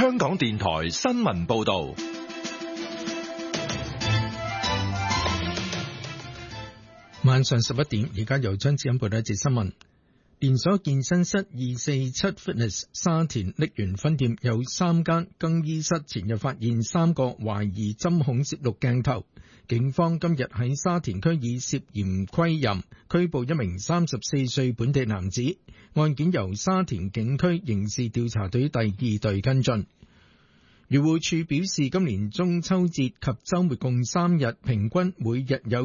香港電台新聞報道。 晚上11點，而家由張子欣報道一節新聞。連鎖健身室247 Fitness 沙田瀝源分店有3間更衣室前日發現3個懷疑針孔攝錄鏡頭，警方今日喺沙田區以涉嫌窺淫拘捕一名34歲本地男子，案件由沙田警區刑事調查隊第2隊跟進。漁護署表示，今年中秋節及週末共3日，平均每日有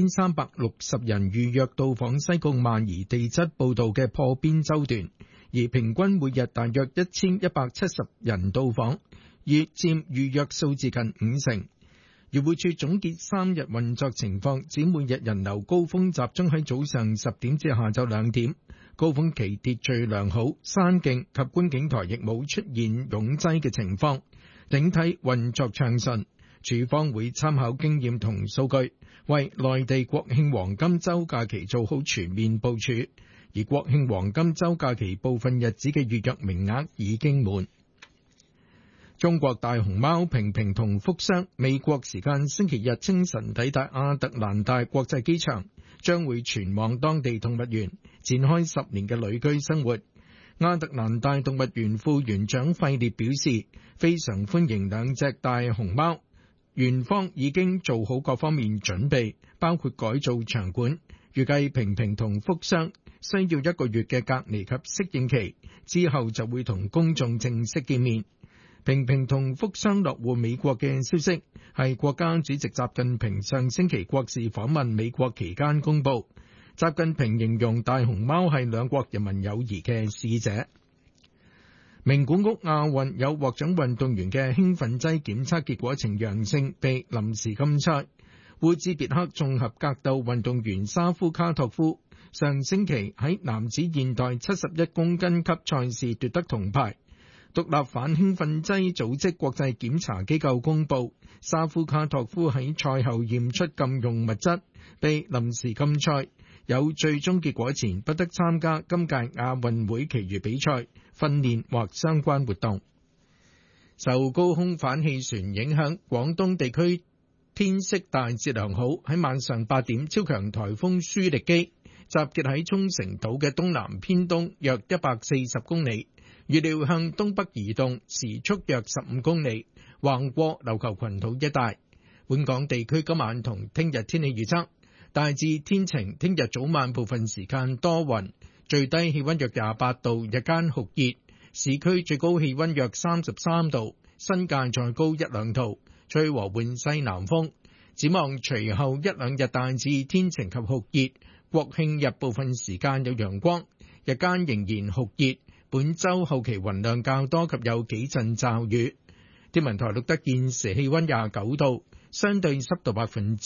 2360人預約到訪西貢萬宜地質步道嘅破邊洲段，而平均每日大約1170人到訪，佔預約數字近50%。漁護署總結3日運作情況，指每日人流高峰集中喺早上10點至下晝2點，高峰期秩序良好，山徑及觀景台亦冇出現擁擠嘅情況。整體運作暢順，署方會參考經驗同數據，為內地國慶黃金週假期做好全面部署。而國慶黃金週假期部分日子嘅預約名額已經滿。中國大熊貓平平同福箱美國時間星期日清晨抵達亞特蘭大國際機場，將會前往當地動物園展開10年嘅旅居生活。亞特蘭大動物園副園長費列表示，非常歡迎兩隻大熊貓，園方已經做好各方面準備，包括改造場館。預計平平同福箱需要1個月嘅隔離及適應期，之後就會同公眾正式見面。平平同福箱落戶美國嘅消息係國家主席習近平上星期國事訪問美國期間公佈。習近平形容大熊貓係兩國人民友誼嘅使者。名古屋亞運有獲獎運動員嘅興奮劑檢測結果呈陽性，被臨時禁賽。烏茲別克綜合格鬥運動員沙夫卡托夫上星期喺男子現代71公斤級賽事奪得銅牌。獨立反興奮劑組織國際檢查機構公佈，沙夫卡托夫喺賽後驗出禁用物質，被臨時禁賽。有最終結果前不得參加今屆亞運會其餘比賽、訓練或相關活動。受高空反氣旋影響，廣東地區天色大致良好。喺晚上8點，超強颱風舒力基集結喺沖繩島嘅東南偏東約140公里，預料向東北移動，時速約15公里，橫過琉球群島一帶。本港地區今晚同聽日天氣預測。大致天晴，聽日早晚部分時間多雲，最低氣溫約28度，日間酷熱，市區最高氣溫約33度，新界再高1-2度，吹和緩西南風。展望隨後1-2日大致天晴及酷熱，國慶日部分時間有陽光，日間仍然酷熱。本週後期雲量較多及有幾陣驟雨。天文台錄得現時氣溫29度，相對濕度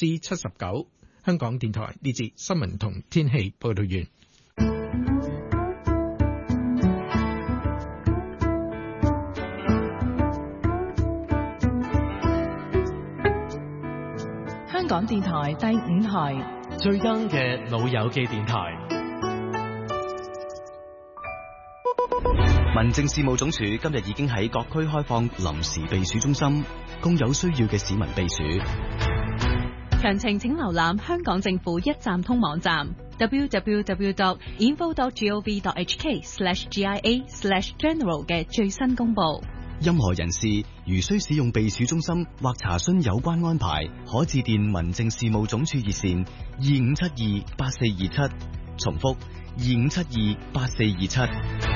79%。香港電台呢節新聞同天氣報道完。 香港電台第5台最 young 嘅老友記電台。 民政事務總署今日已經喺各區開放臨時避暑中心，供有需要嘅市民避暑。 詳情請瀏覽香港政府一站通網站 www.info.gov.hk/GIA/general 嘅最新公佈。 任何人士如需使用避暑中心或查詢有關安排，可致電民政事務總署熱線25728427，重複25728427。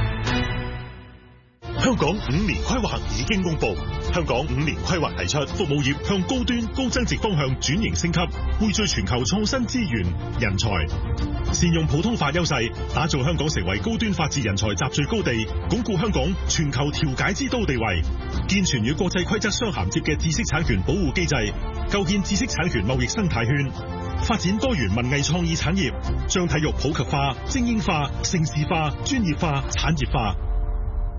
香港5年規劃已經公布，香港5年規劃提出服務業向高端高增值方向轉型升級，匯聚全球創新資源人才，善用普通法優勢，打造香港成為高端法治人才集聚高地，鞏固香港全球調解之都地位，健全與國際規則相銜接嘅知識產權保護機制，構建知識產權貿易生態圈，發展多元文藝創意產業，將體育普及化、精英化、盛事化、專業化、產業化。